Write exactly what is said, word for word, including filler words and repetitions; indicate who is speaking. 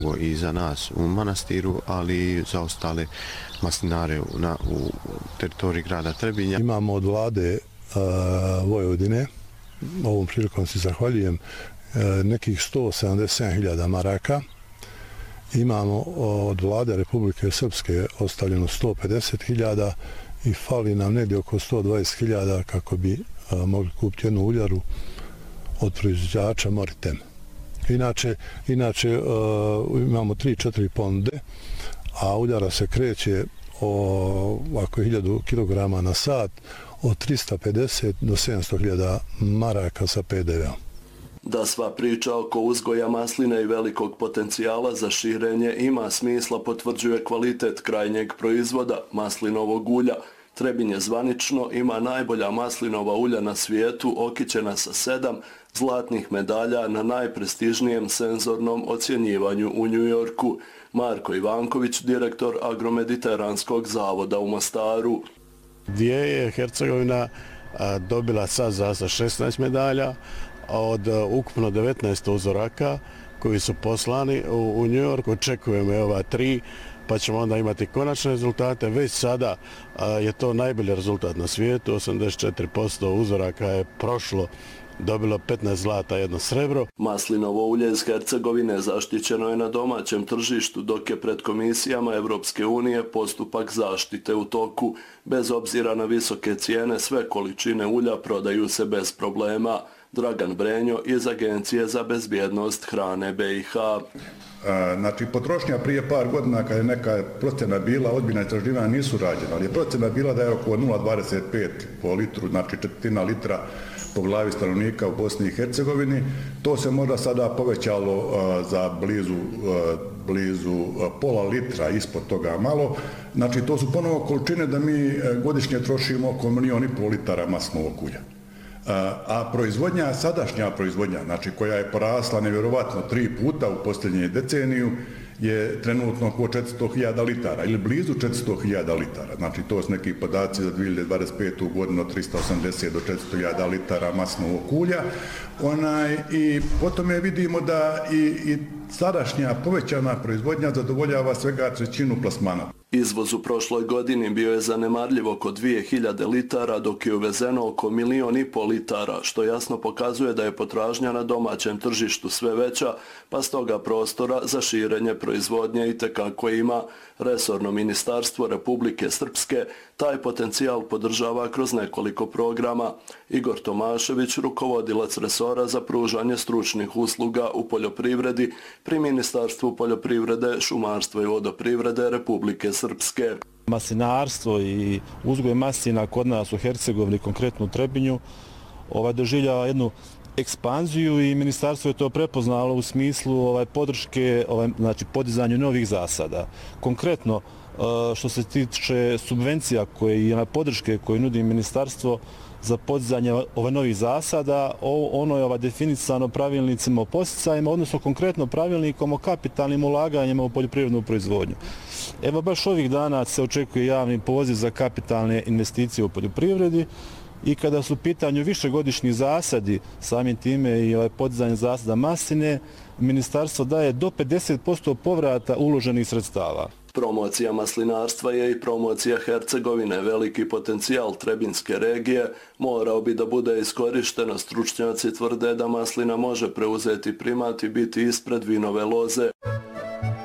Speaker 1: i za nas u manastiru, ali i za ostale maslinare na, u teritoriji grada Trebinja.
Speaker 2: Imamo od vlade uh, Vojvodine, ovom prilikom se zahvaljujem, uh, nekih sto sedamdeset sedam hiljada maraka. Imamo od vlade Republike Srpske ostavljeno sto pedeset hiljada i fali nam negdje oko sto dvadeset hiljada kako bi uh, mogli kupiti jednu uljaru od proizvođača Moritem. Inače, inače uh, imamo tri četiri ponude, a uljara se kreće o ako je hiljadu kilograma na sat od trista pedeset do sedamsto hiljada maraka sa pe de veom.
Speaker 3: Da sva priča oko uzgoja masline i velikog potencijala za širenje ima smisla potvrđuje kvalitet krajnjeg proizvoda maslinovog ulja. Trebinje zvanično ima najbolja maslinova ulja na svijetu, okićena sa sedam zlatnih medalja na najprestižnijem senzornom ocjenjivanju u New Yorku. Marko Ivanković, direktor Agromediteranskog zavoda u Mostaru.
Speaker 4: Gdje je Hercegovina dobila sad za šesnaest medalja od ukupno devetnaest uzoraka koji su poslani u New York. Očekujemo ova tri, pa ćemo onda imati konačne rezultate. Već sada je to najbolji rezultat na svijetu, osamdeset četiri posto uzoraka je prošlo, dobilo petnaest zlata, jedno srebro.
Speaker 3: Maslinovo ulje iz Hercegovine zaštićeno je na domaćem tržištu, dok je pred komisijama Evropske unije postupak zaštite u toku. Bez obzira na visoke cijene, sve količine ulja prodaju se bez problema. Dragan Brenjo iz Agencije za bezbjednost hrane be i ha.
Speaker 5: Znači, potrošnja prije par godina kada je neka procjena bila, ozbiljna istraživanja nisu rađena, ali je procjena bila da je oko nula zarez dvadeset pet po litru, znači četvrtina litra po glavi stanovnika u Bosni i Hercegovini. To se možda sada povećalo uh, za blizu, uh, blizu uh, pola litra, ispod toga malo. Znači, to su ponovo količine da mi uh, godišnje trošimo oko milijon i pol litara maslinovog ulja. A proizvodnja, sadašnja proizvodnja, znači koja je porasla nevjerovatno tri puta u posljednje deceniju, je trenutno oko četiristo hiljada litara ili blizu četiristo hiljada litara. Znači to su neki podaci za dvije hiljade dvadeset petu godinu od trista osamdeset do četiristo hiljada litara maslinovog ulja. Onaj, i potom je vidimo da i, i sadašnja povećana proizvodnja zadovoljava svega trećinu plasmana.
Speaker 3: Izvoz u prošloj godini bio je zanemarljivo oko dvije hiljade litara, dok je uvezeno oko milijon i pol litara, što jasno pokazuje da je potražnja na domaćem tržištu sve veća, pa stoga prostora za širenje proizvodnje itekako ima. Resorno ministarstvo Republike Srpske taj potencijal podržava kroz nekoliko programa. Igor Tomašević, rukovodilac resora za pružanje stručnih usluga u poljoprivredi pri Ministarstvu poljoprivrede, šumarstva i vodoprivrede Republike Srpske.
Speaker 6: Maslinarstvo i uzgoj maslina kod nas u Hercegovini, konkretno u Trebinju, ovaj doživljava jednu ekspanziju i ministarstvo je to prepoznalo u smislu ovaj podrške, ovaj znači podizanju novih zasada. Konkretno što se tiče subvencija koje i podrške koje nudi ministarstvo za podizanje ove novih zasada, ono je ova definisano pravilnicima o podsticajima, odnosno konkretno pravilnikom o kapitalnim ulaganjima u poljoprivrednu proizvodnju. Evo baš ovih dana se očekuje javni poziv za kapitalne investicije u poljoprivredi i kada su u pitanju višegodišnji zasadi, samim time i ovaj podizanje zasada masline, ministarstvo daje do pedeset posto povrata uloženih sredstava.
Speaker 3: Promocija maslinarstva je i promocija Hercegovine. Veliki potencijal Trebinjske regije morao bi da bude iskorišteno. Stručnjaci tvrde da maslina može preuzeti primat i biti ispred vinove loze.